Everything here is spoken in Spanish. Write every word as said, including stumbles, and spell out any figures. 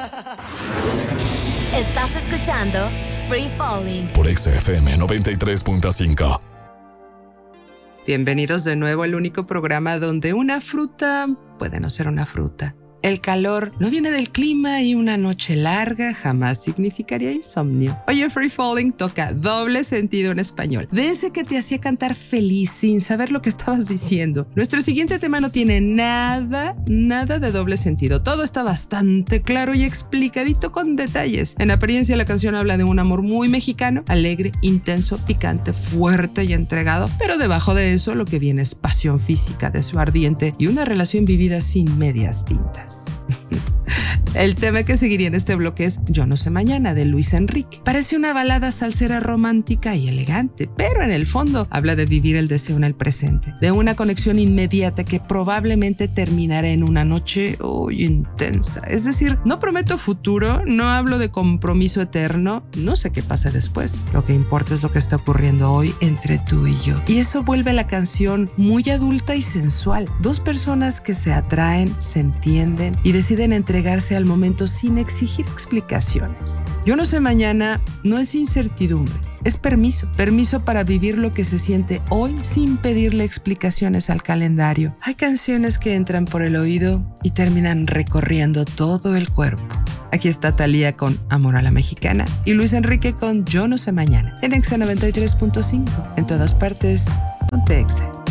Estás escuchando Free Falling por Exa F M noventa y tres punto cinco. Bienvenidos de nuevo al único programa donde una fruta puede no ser una fruta. El calor no viene del clima y una noche larga jamás significaría insomnio. Oye, Free Falling toca doble sentido en español. De ese que te hacía cantar feliz sin saber lo que estabas diciendo. Nuestro siguiente tema no tiene nada, nada de doble sentido. Todo está bastante claro y explicadito con detalles. En apariencia, la canción habla de un amor muy mexicano, alegre, intenso, picante, fuerte y entregado. Pero debajo de eso, lo que viene es pasión física, deseo ardiente y una relación vivida sin medias tintas. El tema que seguiría en este bloque es Yo no sé mañana, de Luis Enrique. Parece una balada salsera romántica y elegante, pero en el fondo habla de vivir el deseo en el presente, de una conexión inmediata que probablemente terminará en una noche oh, intensa. Es decir, no prometo futuro, no hablo de compromiso eterno, no sé qué pasa después. Lo que importa es lo que está ocurriendo hoy entre tú y yo. Y eso vuelve la canción muy adulta y sensual. Dos personas que se atraen, se entienden y deciden entregarse a al momento sin exigir explicaciones. Yo no sé mañana no es incertidumbre, es permiso. Permiso para vivir lo que se siente hoy sin pedirle explicaciones al calendario. Hay canciones que entran por el oído y terminan recorriendo todo el cuerpo. Aquí está Thalía con Amor a la Mexicana y Luis Enrique con Yo no sé mañana. En Exa noventa y tres punto cinco. En todas partes, ponte Exa.